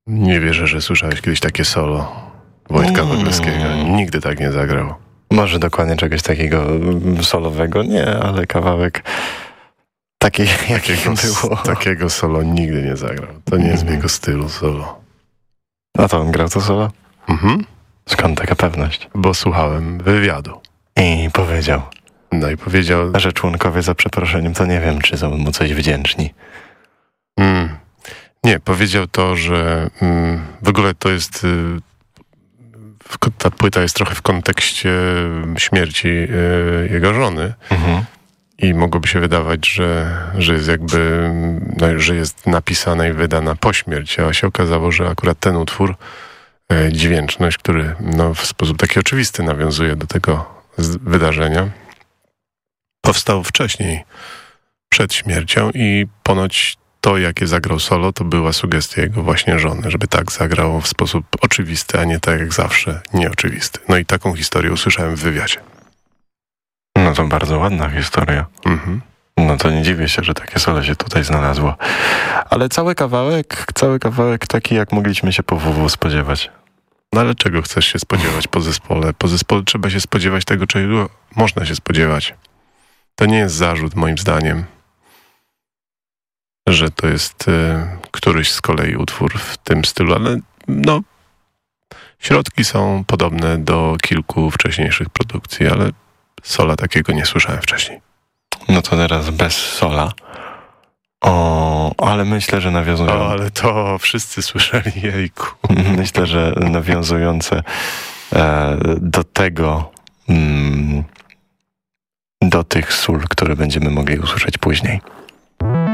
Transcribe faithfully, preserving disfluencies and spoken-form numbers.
Nie wierzę, że słyszałeś kiedyś takie solo Wojtka Wodlewskiego. Nigdy tak nie zagrał. Może dokładnie czegoś takiego solowego, nie, ale kawałek taki, jakiego było. Takiego solo nigdy nie zagrał. To nie jest w jego stylu solo. A to on grał to solo? Mhm. Skąd taka pewność? Bo słuchałem wywiadu. I powiedział. No i powiedział... Że członkowie, za przeproszeniem, to nie wiem, czy są mu coś wdzięczni. Mm. Nie, powiedział to, że mm, w ogóle to jest... Y, ta płyta jest trochę w kontekście śmierci y, jego żony. Mhm. I mogłoby się wydawać, że, że jest jakby, no, że jest napisana i wydana po śmierci, a się okazało, że akurat ten utwór, e, Dźwięczność, który no, w sposób taki oczywisty nawiązuje do tego wydarzenia, powstał wcześniej, przed śmiercią i ponoć to, jakie zagrał solo, to była sugestia jego właśnie żony, żeby tak zagrał w sposób oczywisty, a nie tak jak zawsze, nieoczywisty. No i taką historię usłyszałem w wywiadzie. No to bardzo ładna historia. Mhm. No to nie dziwię się, że takie solo się tutaj znalazło. Ale cały kawałek, cały kawałek taki, jak mogliśmy się po W W spodziewać. No ale czego chcesz się spodziewać po zespole? Po zespole trzeba się spodziewać tego, czego można się spodziewać. To nie jest zarzut, moim zdaniem, że to jest y, któryś z kolei utwór w tym stylu, ale no środki są podobne do kilku wcześniejszych produkcji, ale sola takiego nie słyszałem wcześniej. No to teraz bez sola. O, ale myślę, że nawiązujące... O, ale to wszyscy słyszeli, jejku. Myślę, że nawiązujące e, do tego, mm, do tych sól, które będziemy mogli usłyszeć później.